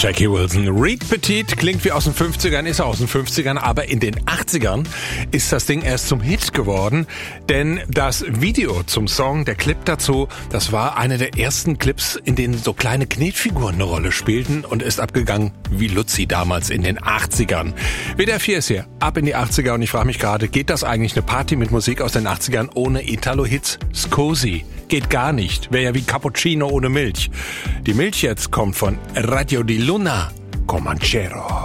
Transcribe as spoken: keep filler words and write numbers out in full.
Jackie Wilson. Reed Petit klingt wie aus den fünfzigern, ist aus den fünfzigern, aber in den achtzigern ist das Ding erst zum Hit geworden, denn das Video zum Song, der Clip dazu, das war einer der ersten Clips, in denen so kleine Knetfiguren eine Rolle spielten und ist abgegangen wie Luzi damals in den achtzigern. W D R vier ist hier, ab in die achtziger und ich frage mich gerade, geht das eigentlich eine Party mit Musik aus den achtzigern ohne Italo-Hits? Scusi. Geht gar nicht. Wäre ja wie Cappuccino ohne Milch. Die Milch jetzt kommt von Radio di Luna, Comanchero.